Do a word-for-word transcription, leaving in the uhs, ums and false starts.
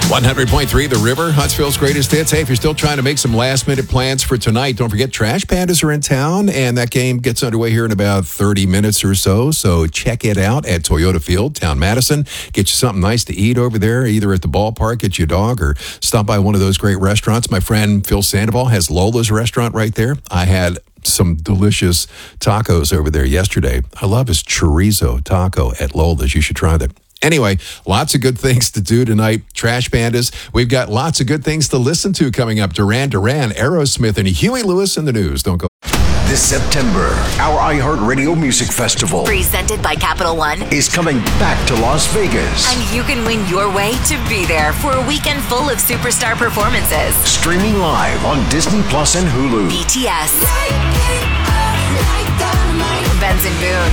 one hundred point three The River, Huntsville's greatest hits. Hey, if you're still trying to make some last-minute plans for tonight, don't forget Trash Pandas are in town, and that game gets underway here in about thirty minutes or so. So check it out at Toyota Field, Town Madison. Get you something nice to eat over there, either at the ballpark, get you a dog, or stop by one of those great restaurants. My friend Phil Sandoval has Lola's restaurant right there. I had some delicious tacos over there yesterday. I love his chorizo taco at Lola's. You should try that. Anyway, lots of good things to do tonight. Trash Pandas. We've got lots of good things to listen to coming up. Duran Duran, Aerosmith, and Huey Lewis in the news. Don't go. This September, our iHeartRadio Music Festival, presented by Capital One, is coming back to Las Vegas. And you can win your way to be there for a weekend full of superstar performances. Streaming live on Disney Plus and Hulu. B T S. Benson Boone.